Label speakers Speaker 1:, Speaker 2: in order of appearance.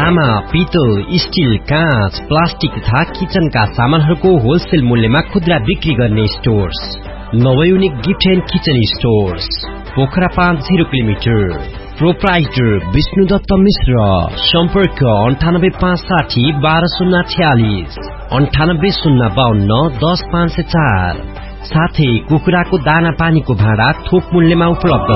Speaker 1: तामा, पितल, स्टील, काँच, प्लास्टिक तथा किचनका सामानहरूको होलसेल मूल्यमा खुद्रा बिक्री गर्ने stores नवयुनिक gift and kitchen stores Pokhara 5 0 kilometre. Proprietor Vishnudutt मिश्र। सम्पर्क 98560 12046 98052 10504। साथै कुखुराको दाना पानीको भाँडा थोक मूल्यमा उपलब्ध